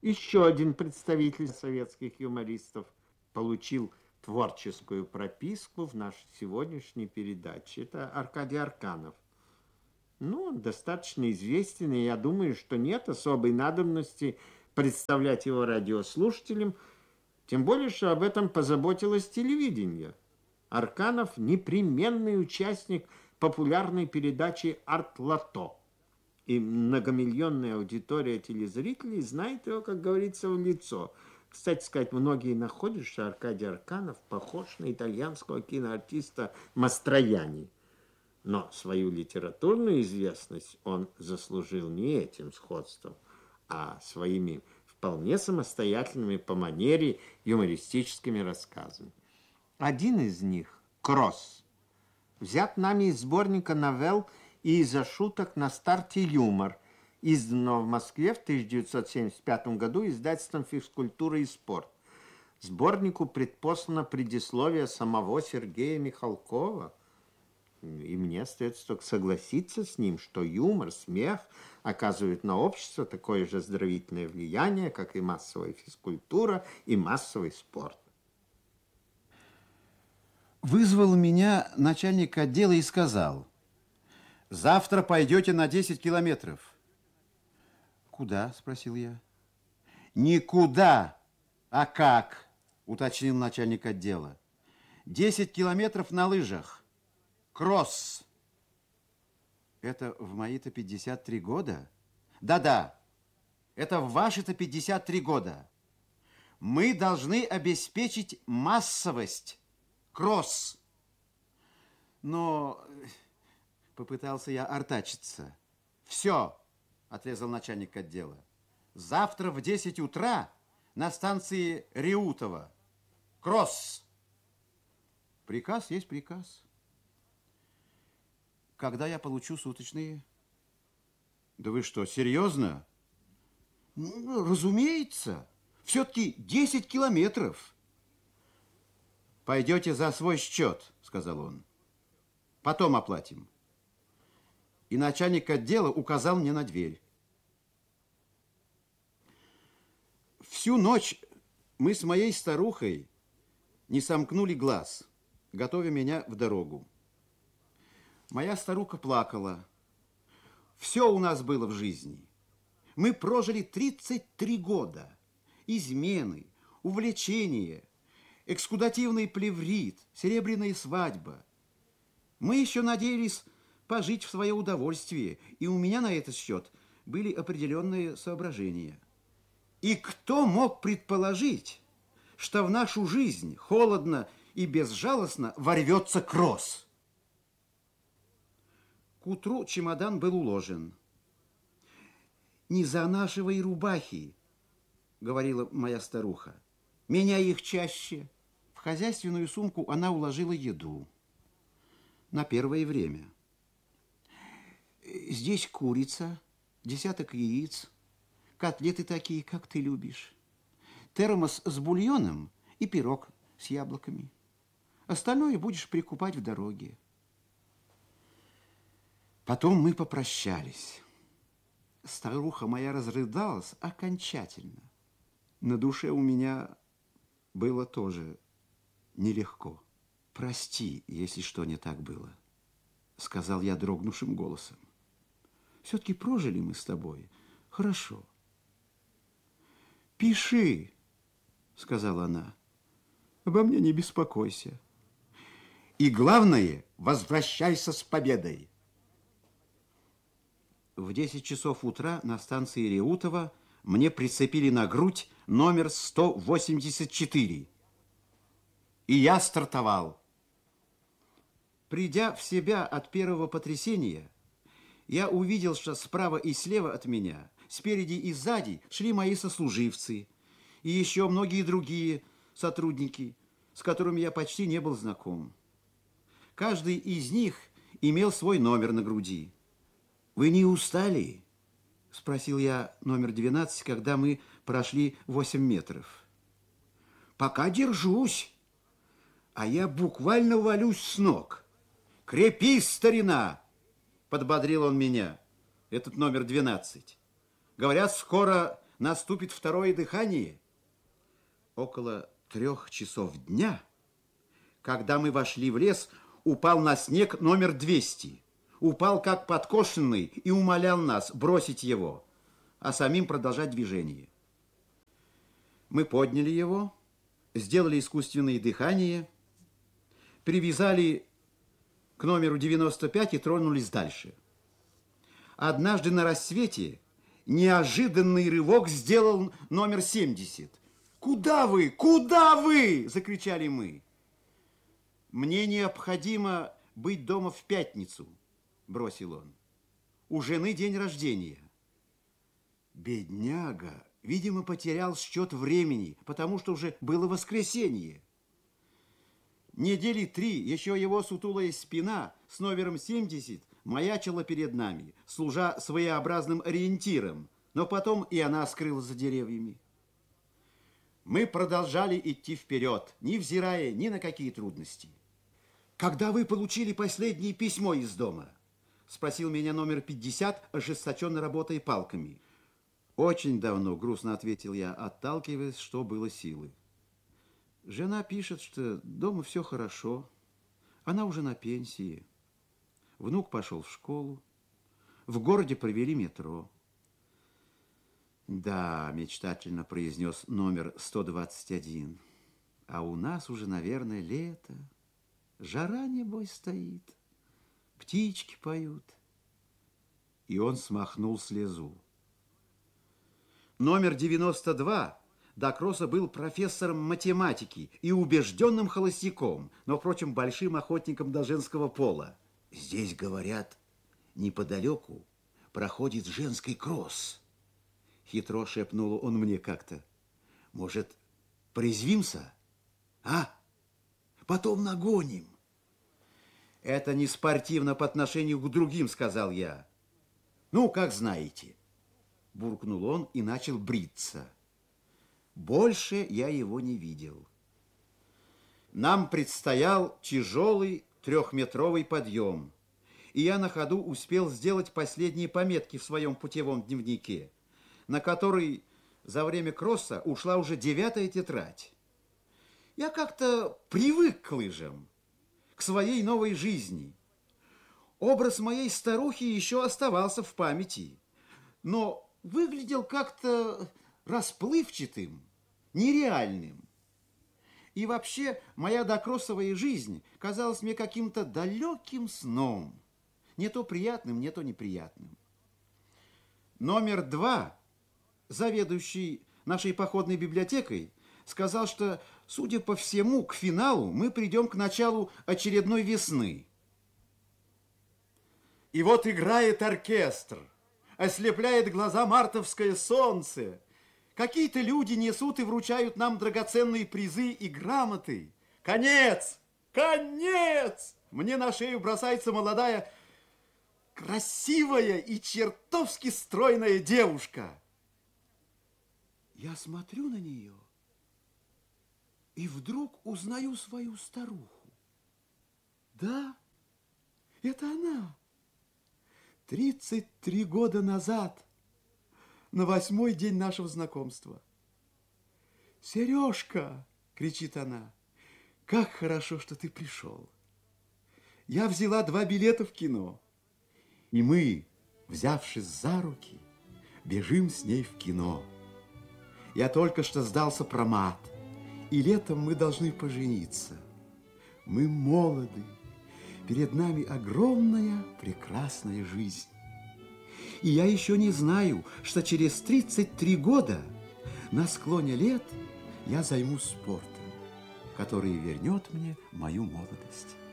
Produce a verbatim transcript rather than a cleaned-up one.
Еще один представитель советских юмористов получил творческую прописку в нашей сегодняшней передаче. Это Аркадий Арканов. Ну, он достаточно известен, и я думаю, что нет особой надобности представлять его радиослушателям, тем более, что об этом позаботилось телевидение. Арканов – непременный участник популярной передачи «Арт-Лото». И многомиллионная аудитория телезрителей знает его, как говорится, в лицо. Кстати сказать, многие находят, что Аркадий Арканов похож на итальянского киноартиста Мастроянни. Но свою литературную известность он заслужил не этим сходством, а своими вполне самостоятельными по манере юмористическими рассказами. Один из них, «Кросс», взят нами из сборника новелл и из-за шуток на старте «Юмор», изданного в Москве в тысяча девятьсот семьдесят пятом году издательством «Физкультура и спорт». Сборнику предпослано предисловие самого Сергея Михалкова, и мне остается только согласиться с ним, что юмор, смех оказывают на общество такое же оздоровительное влияние, как и массовая физкультура и массовый спорт. Вызвал меня начальник отдела и сказал: завтра пойдете на десять километров. Куда? Спросил я. Никуда, а как? Уточнил начальник отдела. десять километров на лыжах. Кросс. Это в мои-то пятьдесят три года? Да-да, это в ваши-то пятьдесят три года. Мы должны обеспечить массовость. Кросс. Но попытался я артачиться. Все, отрезал начальник отдела. Завтра в десять утра на станции Реутова. Кросс. Приказ есть приказ. Когда я получу суточные? Да вы что, серьезно? Ну, разумеется. Все-таки десять километров. Пойдете за свой счет, сказал он. Потом оплатим. И начальник отдела указал мне на дверь. Всю ночь мы с моей старухой не сомкнули глаз, готовя меня в дорогу. Моя старуха плакала. Все у нас было в жизни. Мы прожили тридцать три года. Измены, увлечения, экскудативный плеврит, серебряная свадьба. Мы еще надеялись пожить в свое удовольствие, и у меня на этот счет были определенные соображения. И кто мог предположить, что в нашу жизнь холодно и безжалостно ворвется кросс? К утру чемодан был уложен. «Не занашивай рубахи», — говорила моя старуха. «Меняй их чаще». В хозяйственную сумку она уложила еду на первое время. «Здесь курица, десяток яиц, котлеты такие, как ты любишь, термос с бульоном и пирог с яблоками. Остальное будешь прикупать в дороге». Потом мы попрощались. Старуха моя разрыдалась окончательно. На душе у меня было тоже нелегко. «Прости, если что не так было», — сказал я дрогнувшим голосом. «Все-таки прожили мы с тобой хорошо». «Пиши», — сказала она, — «обо мне не беспокойся. И главное, возвращайся с победой». В десять часов утра на станции Реутова мне прицепили на грудь номер сто восемьдесят четыре. И я стартовал. Придя в себя от первого потрясения, я увидел, что справа и слева от меня, спереди и сзади шли мои сослуживцы и еще многие другие сотрудники, с которыми я почти не был знаком. Каждый из них имел свой номер на груди. «Вы не устали?» – спросил я номер двенадцать, когда мы прошли восемь метров. «Пока держусь, а я буквально валюсь с ног. Крепись, старина!» – подбодрил он меня, этот номер двенадцать. «Говорят, скоро наступит второе дыхание. Около трех часов дня, когда мы вошли в лес, упал на снег номер двести. Упал как подкошенный и умолял нас бросить его, а самим продолжать движение. Мы подняли его, сделали искусственное дыхание, привязали к номеру девяносто пять и тронулись дальше. Однажды на рассвете неожиданный рывок сделал номер семьдесят. «Куда вы? Куда вы?» – закричали мы. «Мне необходимо быть дома в пятницу», – бросил он. «У жены день рождения». Бедняга, видимо, потерял счет времени, потому что уже было воскресенье. Недели три еще его сутулая спина с номером семьдесят маячила перед нами, служа своеобразным ориентиром, но потом и она скрылась за деревьями. Мы продолжали идти вперед, невзирая ни на какие трудности. «Когда вы получили последнее письмо из дома?» – спросил меня номер пятьдесят, ожесточенно работая палками. «Очень давно», – грустно ответил я, отталкиваясь, что было силы. «Жена пишет, что дома все хорошо. Она уже на пенсии. Внук пошел в школу. В городе провели метро». «Да», – мечтательно произнес номер сто двадцать один. «А у нас уже, наверное, лето. Жара, небось, стоит. Птички поют». И он смахнул слезу. Номер девяносто два до кросса был профессором математики и убежденным холостяком, но, впрочем, большим охотником до женского пола. «Здесь, говорят, неподалеку проходит женский кросс», — хитро шепнул он мне как-то. «Может, порезвимся? А? Потом нагоним». «Это не спортивно по отношению к другим», — сказал я. «Ну, как знаете». Буркнул он и начал бриться. Больше я его не видел. Нам предстоял тяжелый трехметровый подъем, и я на ходу успел сделать последние пометки в своем путевом дневнике, на который за время кросса ушла уже девятая тетрадь. Я как-то привык к лыжам, к своей новой жизни. Образ моей старухи еще оставался в памяти, но выглядел как-то расплывчатым, нереальным. И вообще моя докроссовая жизнь казалась мне каким-то далеким сном, не то приятным, не то неприятным. Номер два, заведующий нашей походной библиотекой, сказал, что, судя по всему, к финалу мы придем к началу очередной весны. И вот играет оркестр, ослепляет глаза мартовское солнце. Какие-то люди несут и вручают нам драгоценные призы и грамоты. Конец! Конец! Мне на шею бросается молодая, красивая и чертовски стройная девушка. Я смотрю на нее и вдруг узнаю свою старуху. Да, это она. Тридцать три года назад, на восьмой день нашего знакомства. «Сережка!» – кричит она. «Как хорошо, что ты пришел! Я взяла два билета в кино, и мы, взявшись за руки, бежим с ней в кино. Я только что сдал сопромат, и летом мы должны пожениться. Мы молоды. Перед нами огромная, прекрасная жизнь. И я еще не знаю, что через тридцать три года на склоне лет я займусь спортом, который вернет мне мою молодость».